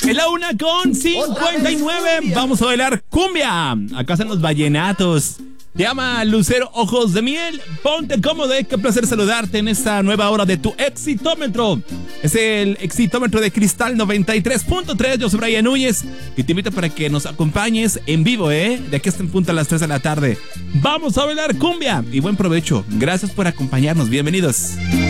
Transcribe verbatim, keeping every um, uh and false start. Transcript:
En la una con cincuenta y nueve. Vamos a bailar cumbia. Acá están los vallenatos. Te llama Lucero Ojos de Miel. Ponte cómodo, qué placer saludarte en esta nueva hora de tu Exitómetro. Es el Exitómetro de Cristal noventa y tres punto tres. Yo soy Brian Núñez y te invito para que nos acompañes en vivo, ¿eh? De aquí hasta en punto a las tres de la tarde. Vamos a bailar cumbia y buen provecho. Gracias por acompañarnos. Bienvenidos.